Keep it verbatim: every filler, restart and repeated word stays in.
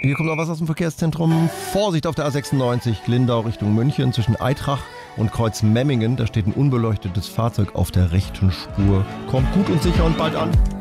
Hier kommt noch was aus dem Verkehrszentrum. Vorsicht auf der A sechsundneunzig, Lindau Richtung München zwischen Eitrach und Kreuz Memmingen. Da steht ein unbeleuchtetes Fahrzeug auf der rechten Spur. Kommt gut und sicher und bald an.